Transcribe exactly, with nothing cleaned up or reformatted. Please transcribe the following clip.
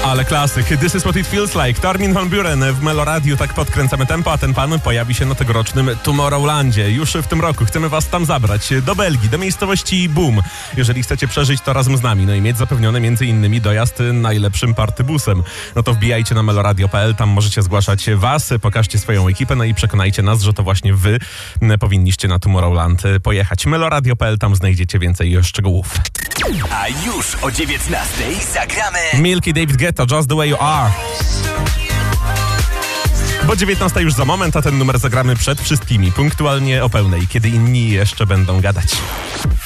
Ale klasyk. This is what it feels like. To Armin van Buuren w Meloradiu. Tak podkręcamy tempo, a ten pan pojawi się na tegorocznym Tomorrowlandzie. Już w tym roku chcemy was tam zabrać. Do Belgii, do miejscowości Boom. Jeżeli chcecie przeżyć to razem z nami, no i mieć zapewniony między innymi dojazd najlepszym partybusem, no to wbijajcie na meloradio kropka p l. Tam możecie zgłaszać was, pokażcie swoją ekipę, no i przekonajcie nas, że to właśnie wy powinniście na Tomorrowland pojechać. meloradio kropka p l, tam znajdziecie więcej szczegółów. A już o dziewiętnastej zagramy Milky, David Guetta, Just the Way You Are. Bo dziewiętnasta już za moment, a ten numer zagramy przed wszystkimi, punktualnie o pełnej, kiedy inni jeszcze będą gadać.